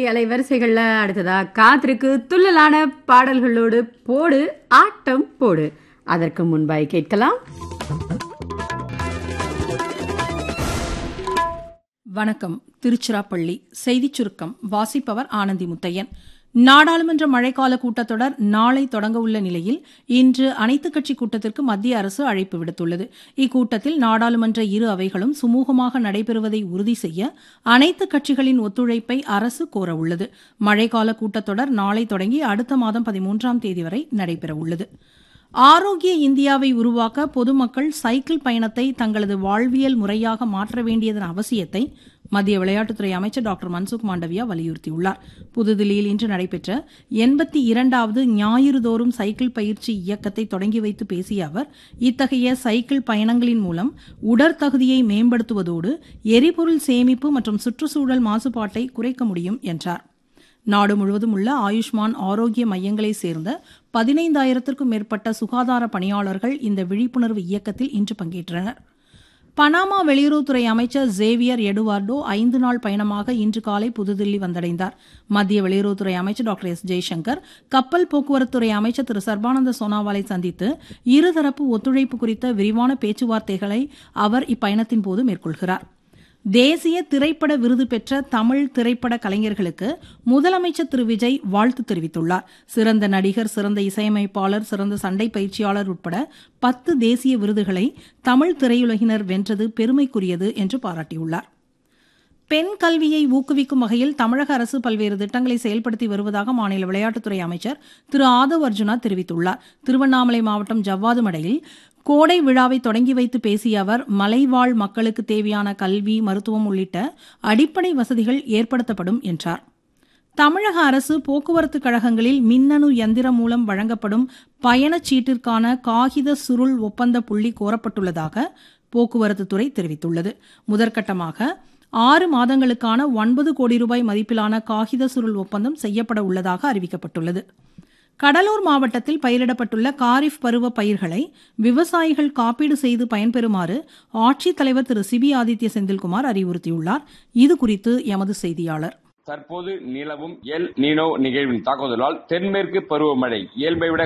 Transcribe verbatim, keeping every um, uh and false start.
அலைவரிசைகள்ல அடுத்ததா காத்திருக்கு துள்ளலான பாடல்களோடு போடு ஆட்டம் போடு. அதற்கு முன்பாய் கேட்கலாம். வணக்கம். திருச்சிராப்பள்ளி செய்திச் சுருக்கம் வாசிப்பவர் ஆனந்தி முத்தையன். நாடாளுமன்ற மழைக்கால கூட்டத்தொடர் நாளை தொடங்க உள்ள நிலையில் இன்று அனைத்துக் கட்சி கூட்டத்திற்கு மத்திய அரசு அழைப்பு விடுத்துள்ளது. இக்கூட்டத்தில் நாடாளுமன்ற இரு அவைகளும் சுமூகமாக நடைபெறுவதை உறுதி செய்ய அனைத்துக் கட்சிகளின் ஒத்துழைப்பை அரசு கோரவுள்ளது. மழைக்கால கூட்டத்தொடர் நாளை தொடங்கி அடுத்த மாதம் பதிமூன்றாம் தேதி வரை நடைபெறவுள்ளது. ஆரோக்கிய இந்தியாவை உருவாக்க பொதுமக்கள் சைக்கிள் பயணத்தை தங்களது வாழ்வியல் முறையாக மாற்ற வேண்டியதன் அவசியத்தை மத்திய விளையாட்டுத்துறை அமைச்சர் டாக்டர் மன்சுக் மாண்டவியா வலியுறுத்தியுள்ளார். புதுதில்லியில் இன்று நடைபெற்ற எண்பத்தி இரண்டாவது ஞாயிறுதோறும் சைக்கிள் பயிற்சி இயக்கத்தை தொடங்கி வைத்து பேசிய அவர், இத்தகைய சைக்கிள் பயணங்களின் மூலம் உடற்தகுதியை மேம்படுத்துவதோடு எரிபொருள் சேமிப்பு மற்றும் சுற்றுச்சூழல் மாசுபாட்டை குறைக்க முடியும் என்றார். நாடு முழுவதும் உள்ள ஆயுஷ்மான் ஆரோக்கிய மையங்களை சேர்ந்த பதினைந்தாயிரத்திற்கும் மேற்பட்ட சுகாதார பணியாளர்கள் இந்த விழிப்புணர்வு இயக்கத்தில் இன்று பங்கேற்றனர். பனாமா வெளியுறவுத்துறை அமைச்சர் ஜேவியர் எடுவார்டோ ஐந்து நாள் பயணமாக இன்று காலை புதுதில்லி வந்தடைந்தார். மத்திய வெளியுறவுத்துறை அமைச்சர் டாக்டர் எஸ் ஜெய்சங்கர், கப்பல் போக்குவரத்துறை அமைச்சர் திரு சர்பானந்த சோனாவாலை சந்தித்து இருதரப்பு ஒத்துழைப்பு குறித்த விரிவான பேச்சுவார்த்தைகளை அவர் இப்பயணத்தின் போது மேற்கொள்கிறார். தேசிய திரைப்பட விருது பெற்ற தமிழ் திரைப்பட கலைஞர்களுக்கு முதலமைச்சர் திரு விஜய் வாழ்த்து தெரிவித்துள்ளார். சிறந்த நடிகர், சிறந்த இசையமைப்பாளர், சிறந்த சண்டை பயிற்சியாளர் உட்பட பத்து தேசிய விருதுகளை தமிழ் திரையுலகினர் வென்றது பெருமைக்குரியது என்று பாராட்டியுள்ளார். பெண் கல்வியை ஊக்குவிக்கும் வகையில் தமிழக அரசு பல்வேறு திட்டங்களை செயல்படுத்தி வருவதாக மாநில விளையாட்டுத்துறை அமைச்சர் திரு ஆதவ் அர்ஜுனா தெரிவித்துள்ளார். திருவண்ணாமலை மாவட்டம் ஜவ்வாதுமடையில் கோடை விழாவை தொடங்கி வைத்து பேசிய அவர், மலைவாழ் மக்களுக்கு தேவையான கல்வி, மருத்துவம் உள்ளிட்ட அடிப்படை வசதிகள் ஏற்படுத்தப்படும் என்றார். தமிழக அரசு போக்குவரத்து கழகங்களில் மின்னணு எந்திரம் மூலம் வழங்கப்படும் பயணச்சீட்டிற்கான காகித சுருள் ஒப்பந்த புள்ளி கோரப்பட்டுள்ளதாக போக்குவரத்து துறை தெரிவித்துள்ளது. முதற்கட்டமாக ஆறு மாதங்களுக்கான ஒன்பது கோடி ரூபாய் மதிப்பிலான காகித சுருள் ஒப்பந்தம் செய்யப்பட உள்ளதாக அறிவிக்கப்பட்டுள்ளது. கடலூர் மாவட்டத்தில் பயிரிடப்பட்டுள்ள காரிஃப் பருவ பயிர்களை விவசாயிகள் காப்பீடு செய்து பயன்பெறுமாறு ஆட்சித்தலைவர் திரு சிபி ஆதித்ய செந்தில்குமார் அறிவுறுத்தியுள்ளார். இதுகுறித்து எமது செய்தியாளர். தற்போது நிலவும் எல் நீனோ நிகழ்வின் தாக்குதலால் தென்மேற்கு பருவமழை இயல்பை விட